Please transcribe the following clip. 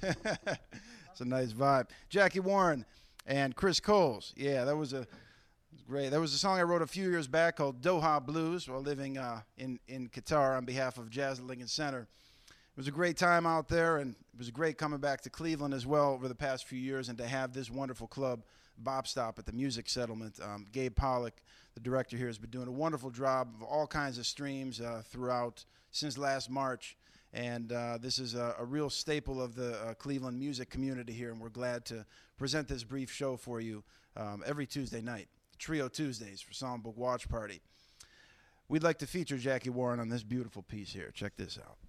It's a nice vibe. Jackie Warren and Chris Coles. Yeah, that was great. That was a song I wrote a few years back called Doha Blues while living in Qatar on behalf of Jazz at Lincoln Center. It was a great time out there, and it was great coming back to Cleveland as well over the past few years, and to have this wonderful club, Bop Stop, at the Music Settlement. Gabe Pollock, the director here, has been doing a wonderful job of all kinds of streams throughout since last March. And this is a real staple of the Cleveland music community here, and we're glad to present this brief show for you every Tuesday night, Trio Tuesdays for Songbook Watch Party. We'd like to feature Jackie Warren on this beautiful piece here. Check this out.